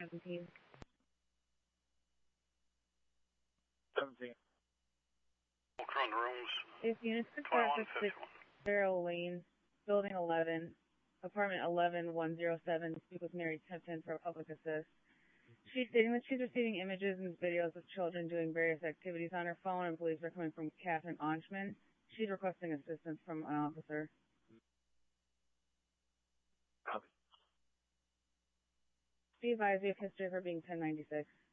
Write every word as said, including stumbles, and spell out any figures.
seventeen. seventeen. Run rooms. If units could start at six Barrel Lane, Building eleven, Apartment eleven one zero seven, to speak with Mary Tipton for a public assist. She's stating that she's receiving images and videos of children doing various activities on her phone and believes they're coming from Catherine Onchman. She's requesting assistance from an officer. Copy. Be advised, we have history of her being ten ninety-six.